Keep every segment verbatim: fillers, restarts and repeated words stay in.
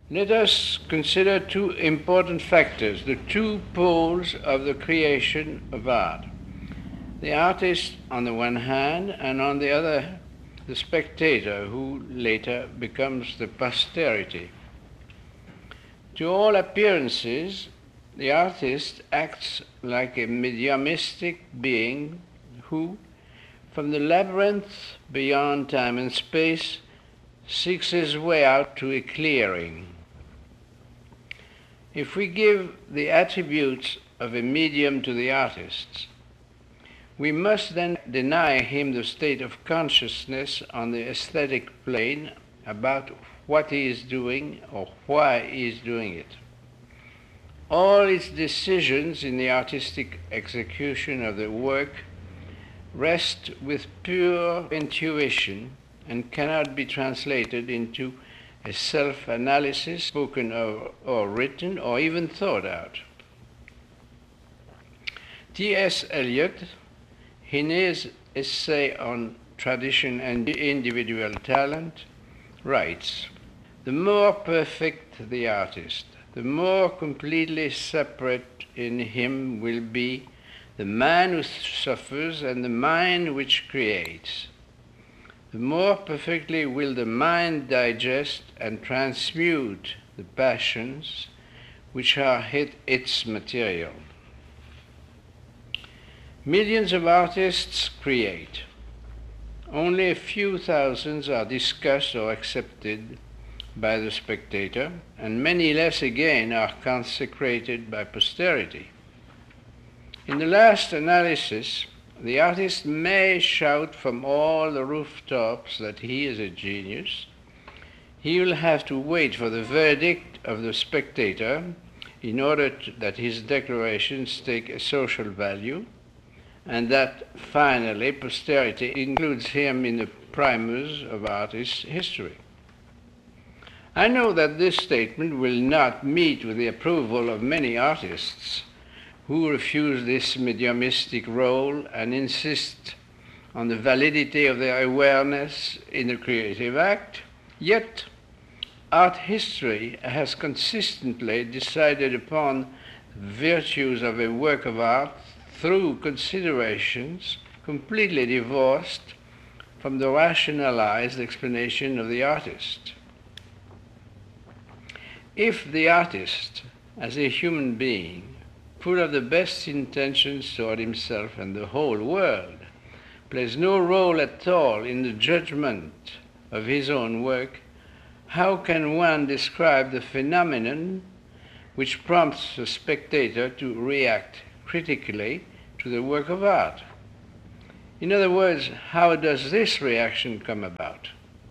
Let us consider two important factors, the two poles of the creation of art. The artist on the one hand, and on the other, the spectator, who later becomes the posterity. To all appearances, the artist acts like a mediumistic being who, from the labyrinth beyond time and space, seeks his way out to a clearing. If we give the attributes of a medium to the artist, we must then deny him the state of consciousness on the aesthetic plane about what he is doing or why he is doing it. All its decisions in the artistic execution of the work rest with pure intuition and cannot be translated into a self-analysis spoken of or written or even thought out. T S Eliot, in his essay on tradition and individual talent, writes, "The more perfect the artist, the more completely separate in him will be the man who suffers and the mind which creates. The more perfectly will the mind digest and transmute the passions which are its material." Millions of artists create. Only a few thousands are discussed or accepted by the spectator, and many less again are consecrated by posterity. In the last analysis, the artist may shout from all the rooftops that he is a genius. He will have to wait for the verdict of the spectator in order to, that his declarations take a social value, and that finally posterity includes him in the primers of artist history. I know that this statement will not meet with the approval of many artists who refuse this mediumistic role and insist on the validity of their awareness in the creative act. Yet, art history has consistently decided upon the virtues of a work of art through considerations completely divorced from the rationalized explanation of the artist. If the artist, as a human being, full of the best intentions toward himself and the whole world, plays no role at all in the judgment of his own work, how can one describe the phenomenon which prompts the spectator to react critically to the work of art? In other words, how does this reaction come about?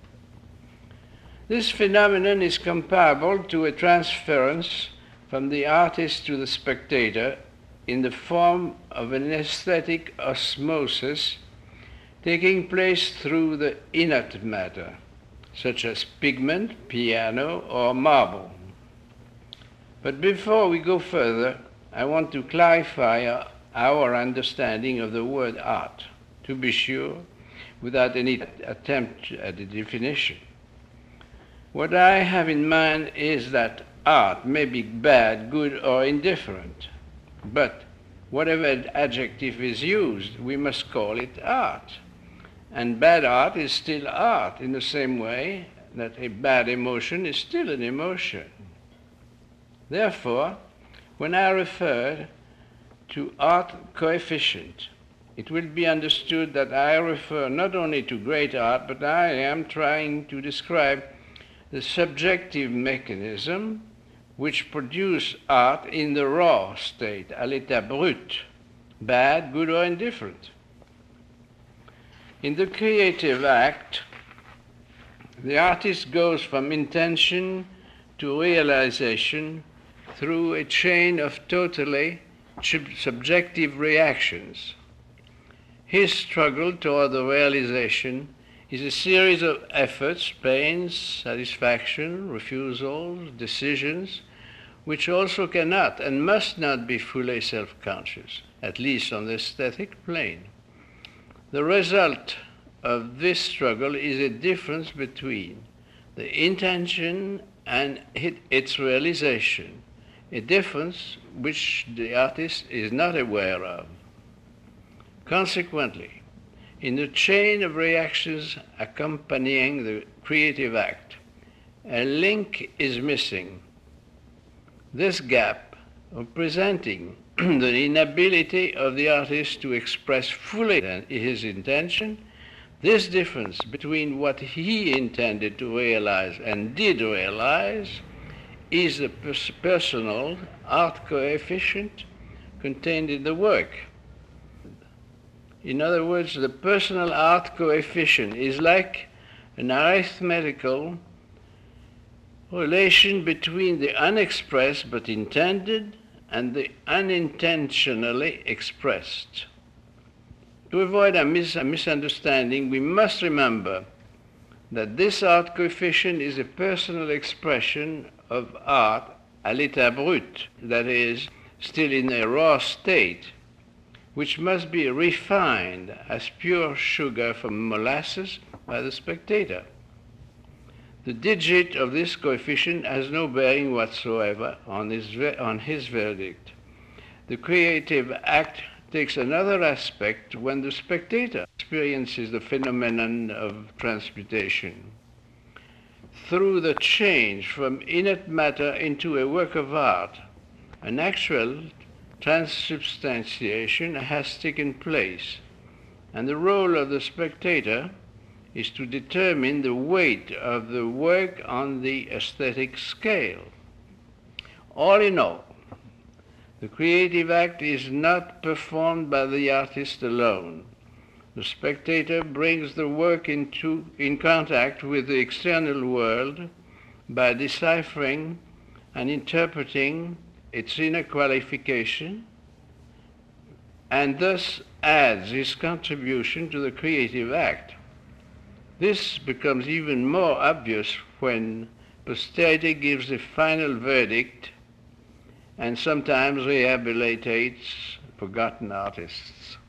This phenomenon is comparable to a transference from the artist to the spectator in the form of an aesthetic osmosis taking place through the inert matter, such as pigment, piano, or marble. But before we go further, I want to clarify our understanding of the word art, to be sure, without any attempt at a definition. What I have in mind is that art may be bad, good, or indifferent, but whatever adjective is used, we must call it art. And bad art is still art, in the same way that a bad emotion is still an emotion. Therefore, when I refer to art coefficient, it will be understood that I refer not only to great art, but I am trying to describe the subjective mechanism which produce art in the raw state, à l'état brut, bad, good, or indifferent. In the creative act, the artist goes from intention to realization through a chain of totally subjective reactions. His struggle toward the realization is a series of efforts, pains, satisfaction, refusals, decisions, which also cannot and must not be fully self-conscious, at least on the aesthetic plane. The result of this struggle is a difference between the intention and hit its realization, a difference which the artist is not aware of. Consequently, in the chain of reactions accompanying the creative act, a link is missing. This gap of presenting the inability of the artist to express fully his intention, this difference between what he intended to realize and did realize, is the pers- personal art coefficient contained in the work. In other words, the personal art coefficient is like an arithmetical relation between the unexpressed but intended and the unintentionally expressed. To avoid a, mis- a misunderstanding, we must remember that this art coefficient is a personal expression of art à l'état brut, that is, still in a raw state, which must be refined as pure sugar from molasses by the spectator. The digit of this coefficient has no bearing whatsoever on his, ver- on his verdict. The creative act takes another aspect when the spectator experiences the phenomenon of transmutation. Through the change from inert matter into a work of art, an actual transubstantiation has taken place, and the role of the spectator is to determine the weight of the work on the aesthetic scale. All in all, the creative act is not performed by the artist alone. The spectator brings the work into in contact with the external world by deciphering and interpreting its inner qualification, and thus adds his contribution to the creative act. This becomes even more obvious when posterity gives a final verdict and sometimes rehabilitates forgotten artists.